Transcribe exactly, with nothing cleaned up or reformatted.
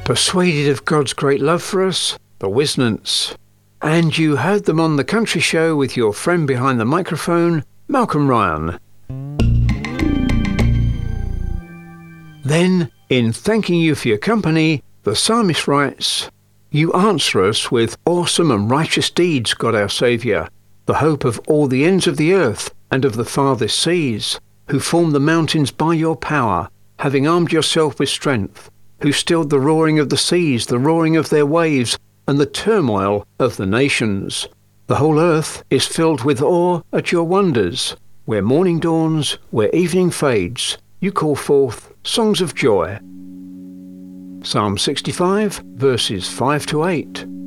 Persuaded of God's great love for us, the Wisnants. And you heard them on The Country Show with your friend behind the microphone, Malcolm Ryan. Then, in thanking you for your company, the psalmist writes, "You answer us with awesome and righteous deeds, God our Saviour, the hope of all the ends of the earth and of the farthest seas, who formed the mountains by your power, having armed yourself with strength, who stilled the roaring of the seas, the roaring of their waves, and the turmoil of the nations. The whole earth is filled with awe at your wonders. Where morning dawns, where evening fades, you call forth songs of joy." Psalm sixty-five, verses five to eight.